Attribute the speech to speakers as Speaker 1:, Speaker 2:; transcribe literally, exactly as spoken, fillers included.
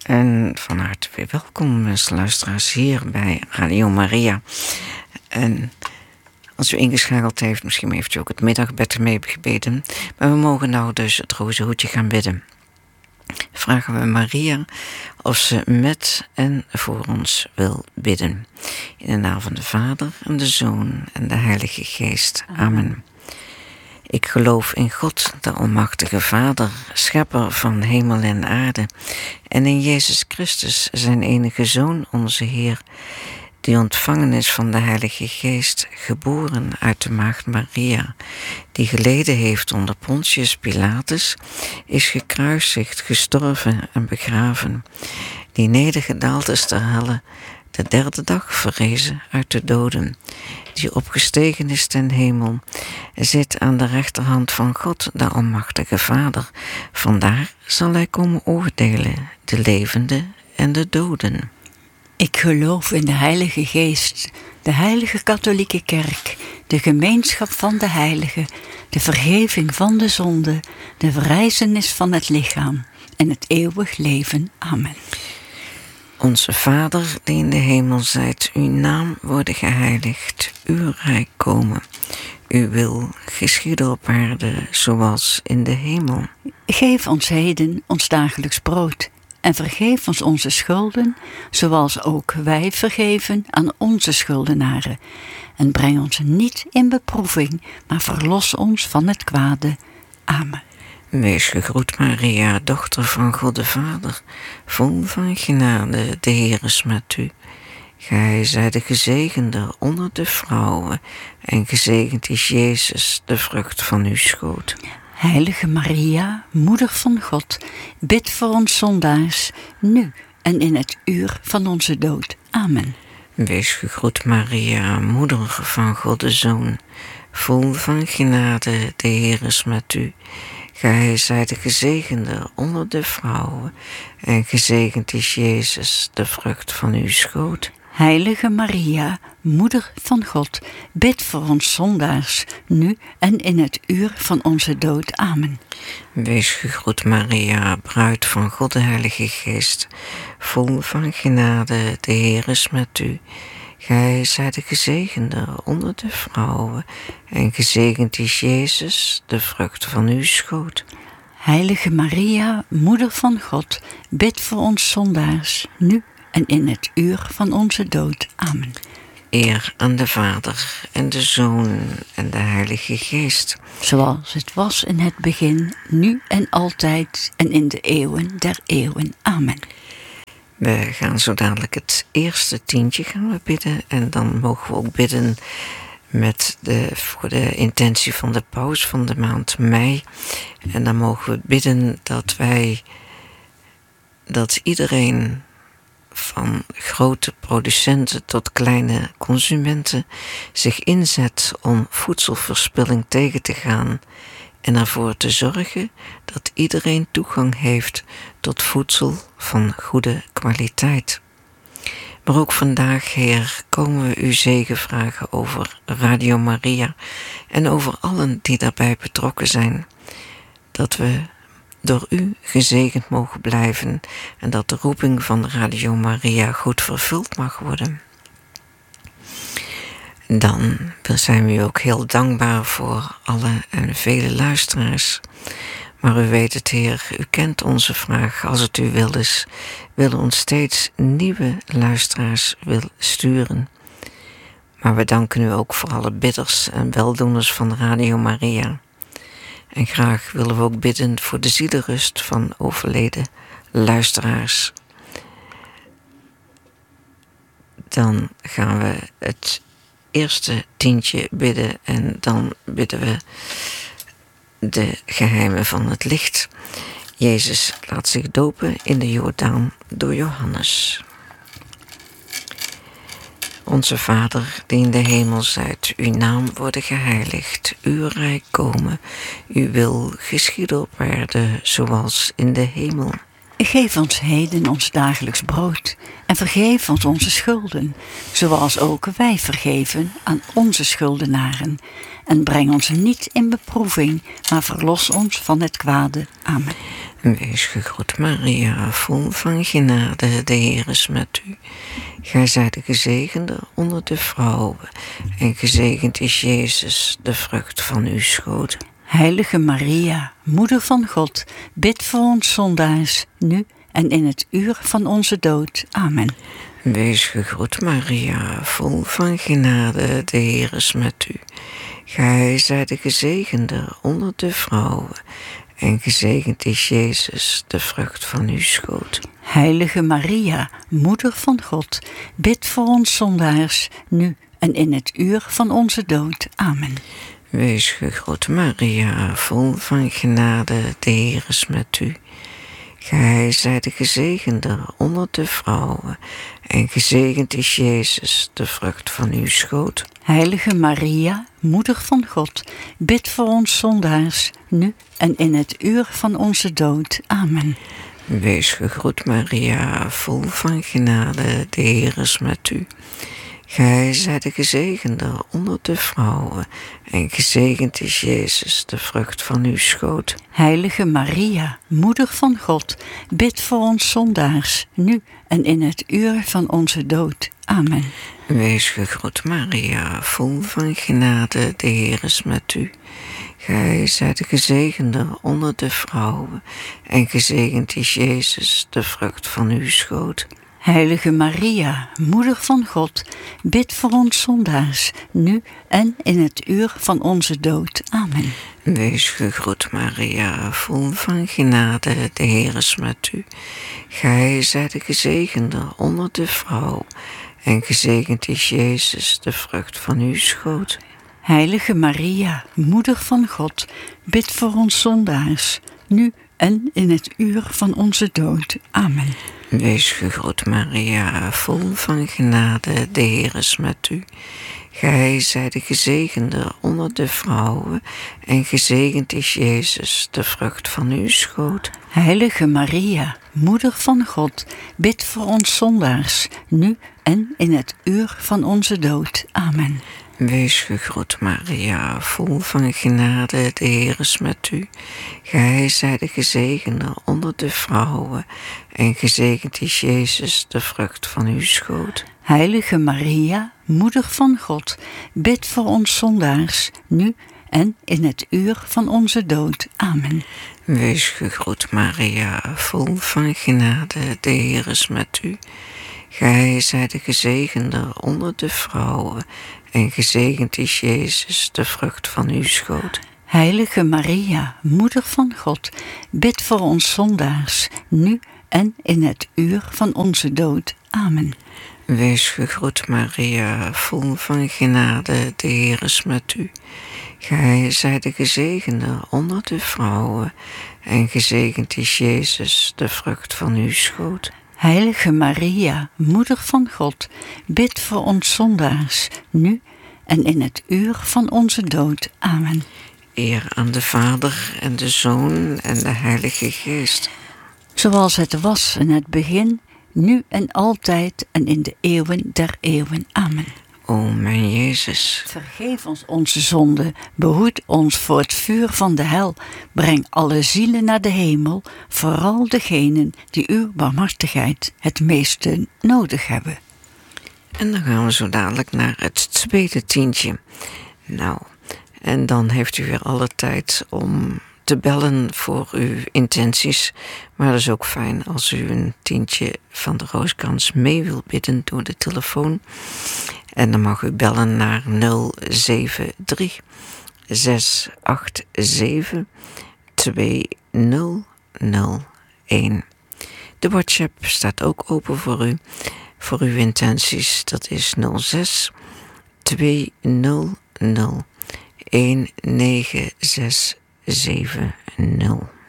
Speaker 1: En van harte weer welkom, beste luisteraars, hier bij Radio Maria. En als u ingeschakeld heeft, misschien heeft u ook het middaggebed meegebeden. Maar we mogen nou dus het rozenhoedje gaan bidden. Vragen we Maria of ze met en voor ons wil bidden. In de naam van de Vader en de Zoon en de Heilige Geest. Amen. Ik geloof in God, de Almachtige Vader, schepper van hemel en aarde, en in Jezus Christus, zijn enige Zoon, onze Heer, die ontvangen is van de Heilige Geest, geboren uit de maagd Maria, die geleden heeft onder Pontius Pilatus, is gekruisigd, gestorven en begraven, die nedergedaald is ter helle, de derde dag verrezen uit de doden, die opgestegen is ten hemel, zit aan de rechterhand van God, de Almachtige Vader. Vandaar zal hij komen oordelen, de levenden en de doden.
Speaker 2: Ik geloof in de Heilige Geest, de Heilige Katholieke Kerk, de gemeenschap van de heiligen, de vergeving van de zonde, de verrijzenis van het lichaam en het eeuwig leven. Amen.
Speaker 1: Onze Vader, die in de hemel zijt, uw naam worden geheiligd, uw rijk komen. Uw wil geschieden op aarde, zoals in de hemel.
Speaker 2: Geef ons heden ons dagelijks brood en vergeef ons onze schulden, zoals ook wij vergeven aan onze schuldenaren. En breng ons niet in beproeving, maar verlos ons van het kwade. Amen.
Speaker 1: Wees gegroet, Maria, dochter van God de Vader, vol van genade, de Heer is met u. Gij zijt de gezegende onder de vrouwen, en gezegend is Jezus, de vrucht van uw schoot.
Speaker 2: Heilige Maria, moeder van God, bid voor ons zondaars, nu en in het uur van onze dood. Amen.
Speaker 1: Wees gegroet, Maria, moeder van God de Zoon, vol van genade, de Heer is met u. Gij zijt de gezegende onder de vrouwen, en gezegend is Jezus, de vrucht van uw schoot.
Speaker 2: Heilige Maria, moeder van God, bid voor ons zondaars, nu en in het uur van onze dood. Amen.
Speaker 1: Wees gegroet, Maria, bruid van God de Heilige Geest, vol van genade, de Heer is met u. Gij zijt de gezegende onder de vrouwen, en gezegend is Jezus, de vrucht van uw schoot.
Speaker 2: Heilige Maria, moeder van God, bid voor ons zondaars, nu en in het uur van onze dood. Amen.
Speaker 1: Eer aan de Vader en de Zoon en de Heilige Geest.
Speaker 2: Zoals het was in het begin, nu en altijd en in de eeuwen der eeuwen. Amen.
Speaker 1: We gaan zo dadelijk het eerste tientje gaan we bidden. En dan mogen we ook bidden met de, voor de intentie van de paus van de maand mei. En dan mogen we bidden dat wij, dat iedereen, van grote producenten tot kleine consumenten, zich inzet om voedselverspilling tegen te gaan en ervoor te zorgen dat iedereen toegang heeft tot voedsel van goede kwaliteit. Maar ook vandaag, Heer, komen we uw zegen vragen over Radio Maria en over allen die daarbij betrokken zijn, dat we door u gezegend mogen blijven en dat de roeping van Radio Maria goed vervuld mag worden. Dan zijn we u ook heel dankbaar voor alle en vele luisteraars. Maar u weet het, Heer, u kent onze vraag. Als het u wil is, wil ons steeds nieuwe luisteraars wil sturen. Maar we danken u ook voor alle bidders en weldoeners van Radio Maria. En graag willen we ook bidden voor de zielenrust van overleden luisteraars. Dan gaan we het eerste tientje bidden en dan bidden we de geheimen van het licht. Jezus laat zich dopen in de Jordaan door Johannes. Onze Vader, die in de hemel zijt, uw naam worden geheiligd, uw rijk komen, uw wil geschieden op aarde, zoals in de hemel.
Speaker 2: Geef ons heden ons dagelijks brood en vergeef ons onze schulden, zoals ook wij vergeven aan onze schuldenaren. En breng ons niet in beproeving, maar verlos ons van het kwade. Amen.
Speaker 1: Wees gegroet Maria, vol van genade, de Heer is met u. Gij zijt de gezegende onder de vrouwen, en gezegend is Jezus, de vrucht van uw schoot.
Speaker 2: Heilige Maria, Moeder van God, bid voor ons zondaars, nu en in het uur van onze dood. Amen.
Speaker 1: Wees gegroet Maria, vol van genade, de Heer is met u. Gij zijt de gezegende onder de vrouwen, en gezegend is Jezus, de vrucht van uw schoot.
Speaker 2: Heilige Maria, Moeder van God, bid voor ons zondaars, nu en in het uur van onze dood. Amen.
Speaker 1: Wees gegroet Maria, vol van genade, de Heer is met u. Gij zijt de gezegende onder de vrouwen, en gezegend is Jezus, de vrucht van uw schoot.
Speaker 2: Heilige Maria, Moeder van God, bid voor ons zondaars, nu en in het uur van onze dood. Amen.
Speaker 1: Wees gegroet Maria, vol van genade, de Heer is met u. Gij zijt de gezegende onder de vrouwen, en gezegend is Jezus, de vrucht van uw schoot.
Speaker 2: Heilige Maria, Moeder van God, bid voor ons zondaars, nu en in het uur van onze dood. Amen.
Speaker 1: Wees gegroet Maria, vol van genade, de Heer is met u. Gij zijt de gezegende onder de vrouwen, en gezegend is Jezus, de vrucht van uw schoot.
Speaker 2: Heilige Maria, Moeder van God, bid voor ons zondaars, nu en in het uur van onze dood. Amen.
Speaker 1: Wees gegroet Maria, vol van genade, de Heer is met u. Gij zijt de gezegende onder de vrouw, en gezegend is Jezus, de vrucht van uw schoot.
Speaker 2: Heilige Maria, Moeder van God, bid voor ons zondaars, nu en in het uur van onze dood. Amen.
Speaker 1: Wees gegroet Maria, vol van genade, de Heer is met u. Gij zijt de gezegende onder de vrouwen, en gezegend is Jezus, de vrucht van uw schoot.
Speaker 2: Heilige Maria, Moeder van God, bid voor ons zondaars, nu en in het uur van onze dood. Amen.
Speaker 1: Wees gegroet Maria, vol van genade, de Heer is met u. Gij zijt de gezegende onder de vrouwen, en gezegend is Jezus, de vrucht van uw schoot.
Speaker 2: Heilige Maria, Moeder van God, bid voor ons zondaars, nu en in het uur van onze dood. Amen.
Speaker 1: Wees gegroet Maria, vol van genade, de Heer is met u. Gij zijt de gezegende onder de vrouwen, en gezegend is Jezus, de vrucht van uw schoot.
Speaker 2: Heilige Maria, Moeder van God, bid voor ons zondaars, nu en in het uur van onze dood. Amen.
Speaker 1: Wees gegroet Maria, vol van genade, de Heer is met u. Gij zijt de gezegende onder de vrouwen, en gezegend is Jezus, de vrucht van uw schoot.
Speaker 2: Heilige Maria, Moeder van God, bid voor ons zondaars, nu en in het uur van onze dood. Amen.
Speaker 1: Eer aan de Vader en de Zoon en de Heilige Geest.
Speaker 2: Zoals het was in het begin, nu en altijd en in de eeuwen der eeuwen. Amen.
Speaker 1: O mijn Jezus,
Speaker 2: vergeef ons onze zonden, behoed ons voor het vuur van de hel, breng alle zielen naar de hemel, vooral degenen die uw barmhartigheid het meeste nodig hebben.
Speaker 1: En dan gaan we zo dadelijk naar het tweede tientje. Nou, en dan heeft u weer alle tijd om te bellen voor uw intenties. Maar het is ook fijn als u een tientje van de Rooskrans mee wilt bidden door de telefoon. En dan mag u bellen naar nul zeven drie zes acht zeven twee nul nul een. De WhatsApp staat ook open voor u. Voor uw intenties, dat is nul zes twee nul nul een negen zes zeven nul.